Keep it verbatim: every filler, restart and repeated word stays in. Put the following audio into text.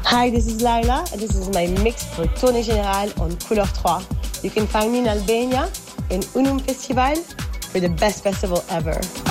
Hi, this is Laila, and this is my mix for Tournée Générale on Couleur trois. You can find me in Albania in Unum Festival for the best festival ever.